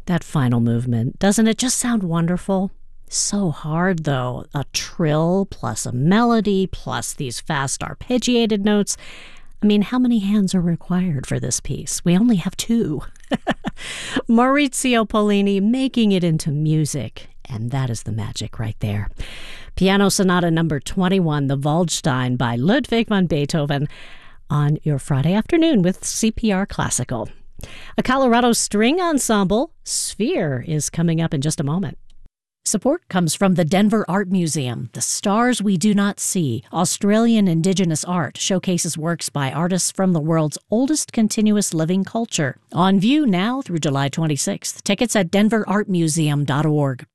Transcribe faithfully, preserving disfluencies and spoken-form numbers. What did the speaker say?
That final movement, doesn't it just sound wonderful? So hard, though. A trill plus a melody plus these fast arpeggiated notes. I mean, how many hands are required for this piece? We only have two. Maurizio Pollini making it into music. And that is the magic right there. Piano Sonata number twenty-one, the Waldstein by Ludwig van Beethoven, on your Friday afternoon with C P R Classical. A Colorado string ensemble, Sphere, is coming up in just a moment. Support comes from the Denver Art Museum. The Stars We Do Not See, Australian Indigenous art, showcases works by artists from the world's oldest continuous living culture. On view now through July twenty-sixth. Tickets at denver art museum dot org.